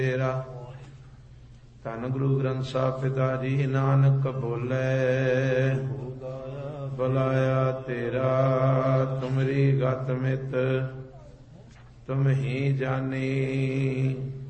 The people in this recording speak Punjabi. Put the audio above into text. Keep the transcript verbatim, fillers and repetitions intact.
ਤੇਰਾ। ਧੰਨ ਗੁਰੂ ਗ੍ਰੰਥ ਸਾਹਿਬ ਪਿਤਾ ਜੀ ਨਾਨਕ ਬੋਲੇ, ਬੁਲਾਇਆ ਤੇਰਾ ਤੁਮਰੀ ਗਤ ਮਿਤ ਤੁਮ ਹੀ ਜਾਨੀ।